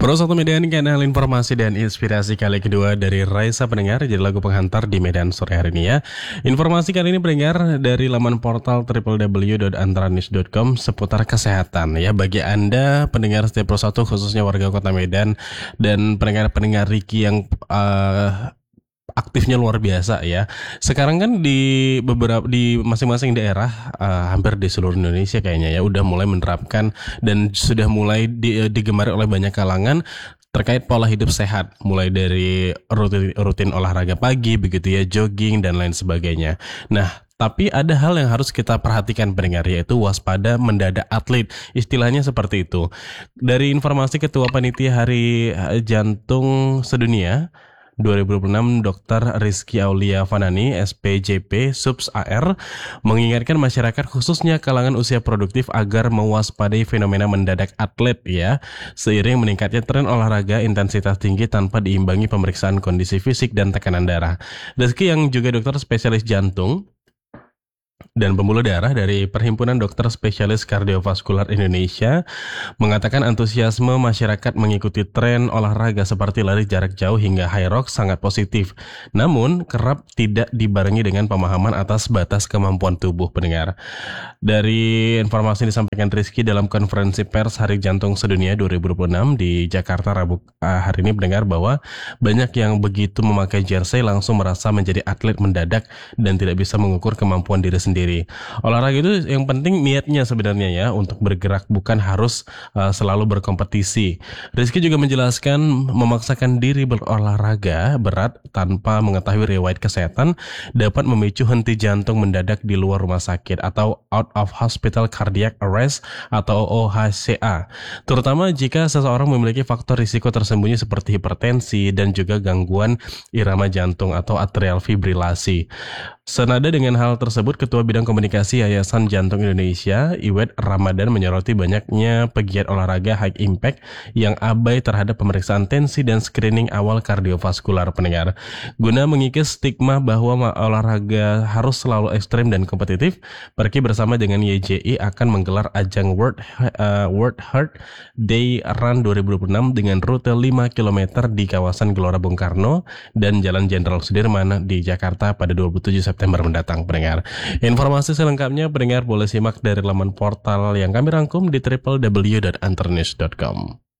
Pro Satu Medan, kanal informasi dan inspirasi kali kedua dari Raisa pendengar, jadi lagu penghantar di Medan sore hari ini ya. Informasi kali ini pendengar dari laman portal www.antaranews.com seputar kesehatan ya. Bagi Anda pendengar setiap Pro Satu, khususnya warga Kota Medan dan pendengar-pendengar Riki yang aktifnya luar biasa ya. Sekarang kan di masing-masing daerah, hampir di seluruh Indonesia kayaknya ya, udah mulai menerapkan dan sudah mulai digemari oleh banyak kalangan terkait pola hidup sehat, mulai dari rutin olahraga pagi begitu ya, jogging dan lain sebagainya. Nah, tapi ada hal yang harus kita perhatikan pendengar, yaitu waspada mendadak atlet. Istilahnya seperti itu. Dari informasi Ketua Panitia Hari Jantung Sedunia 2026, Dr. Rizky Aulia Fanani, SPJP, Subs AR, mengingatkan masyarakat khususnya kalangan usia produktif agar mewaspadai fenomena mendadak atlet ya, seiring meningkatnya tren olahraga intensitas tinggi tanpa diimbangi pemeriksaan kondisi fisik dan tekanan darah. Rizky yang juga dokter spesialis jantung dan pembuluh darah dari Perhimpunan Dokter Spesialis Kardiovaskular Indonesia mengatakan antusiasme masyarakat mengikuti tren olahraga seperti lari jarak jauh hingga high rock sangat positif. Namun kerap tidak dibarengi dengan pemahaman atas batas kemampuan tubuh pendengar. Dari informasi yang disampaikan Rizky dalam konferensi pers Hari Jantung Sedunia 2026 di Jakarta Rabu hari ini pendengar, bahwa banyak yang begitu memakai jersey langsung merasa menjadi atlet mendadak dan tidak bisa mengukur kemampuan diri sendiri. Olahraga itu yang penting niatnya sebenarnya ya, untuk bergerak, bukan harus selalu berkompetisi. Rizky juga menjelaskan memaksakan diri berolahraga berat tanpa mengetahui riwayat kesehatan dapat memicu henti jantung mendadak di luar rumah sakit atau out of hospital cardiac arrest atau OHCA, terutama jika seseorang memiliki faktor risiko tersembunyi seperti hipertensi dan juga gangguan irama jantung atau atrial fibrilasi. Senada dengan hal tersebut, Ketua Bidang Komunikasi Yayasan Jantung Indonesia, Iwet Ramadan, menyoroti banyaknya pegiat olahraga high impact yang abai terhadap pemeriksaan tensi dan screening awal kardiovaskular pendengar. Guna mengikis stigma bahwa olahraga harus selalu ekstrem dan kompetitif, Perki bersama dengan YJI akan menggelar ajang World Heart Day Run 2026 dengan rute 5 km di kawasan Gelora Bung Karno dan Jalan Jenderal Sudirman di Jakarta pada 27 September mendatang pendengar. Informasi selengkapnya pendengar boleh simak dari laman portal yang kami rangkum di www.antaranews.com.